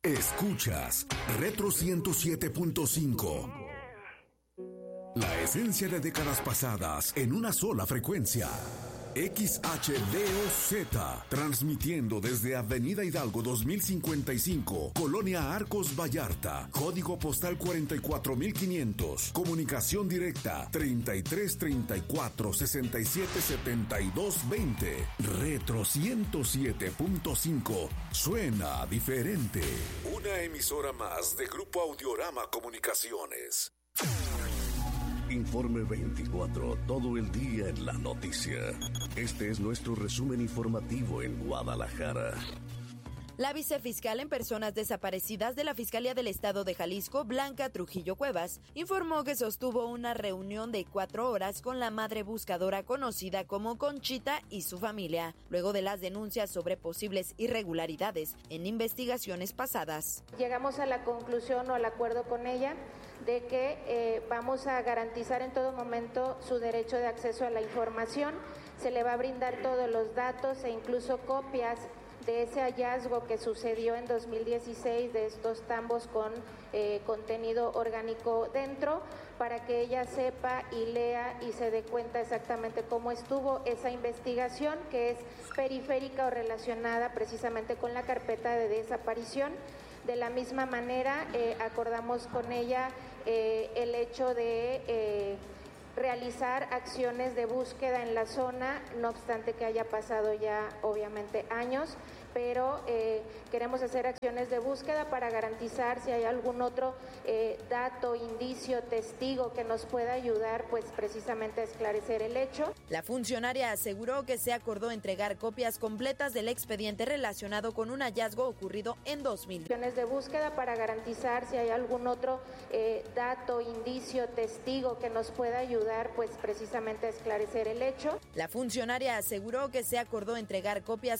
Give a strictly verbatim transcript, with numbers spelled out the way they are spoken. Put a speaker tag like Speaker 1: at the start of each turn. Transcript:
Speaker 1: Escuchas Retro ciento siete punto cinco. La esencia de décadas pasadas en una sola frecuencia. X H D O Z, transmitiendo desde Avenida Hidalgo dos mil cincuenta y cinco, Colonia Arcos Vallarta, código postal cuarenta y cuatro mil quinientos, comunicación directa treinta y tres treinta y cuatro sesenta y siete setenta y dos veinte. Retro ciento siete punto cinco, suena diferente. Una emisora más de Grupo Audiorama Comunicaciones.
Speaker 2: Informe veinticuatro, todo el día en la noticia. Este es nuestro resumen informativo en Guadalajara.
Speaker 3: La vicefiscal en personas desaparecidas de la Fiscalía del Estado de Jalisco, Blanca Trujillo Cuevas, informó que sostuvo una reunión de cuatro horas con la madre buscadora conocida como Conchita y su familia, luego de las denuncias sobre posibles irregularidades en investigaciones pasadas.
Speaker 4: Llegamos a la conclusión o al acuerdo con ella de que eh, vamos a garantizar en todo momento su derecho de acceso a la información, se le va a brindar todos los datos e incluso copias de ese hallazgo que sucedió en dos mil dieciséis de estos tambos con eh, contenido orgánico dentro, para que ella sepa y lea y se dé cuenta exactamente cómo estuvo esa investigación, que es periférica o relacionada precisamente con la carpeta de desaparición. De la misma manera, eh, acordamos con ella eh, el hecho de eh, realizar acciones de búsqueda en la zona, no obstante que haya pasado ya obviamente años, pero eh, queremos hacer acciones de búsqueda para garantizar si hay algún otro eh, dato, indicio, testigo que nos pueda ayudar pues precisamente a esclarecer el hecho.
Speaker 3: La funcionaria aseguró que se acordó entregar copias completas del expediente relacionado con un hallazgo ocurrido en dos mil.
Speaker 4: Acciones de búsqueda para garantizar si hay algún otro eh, dato, indicio, testigo que nos pueda ayudar pues precisamente a esclarecer el hecho.
Speaker 3: La funcionaria aseguró que se acordó entregar copias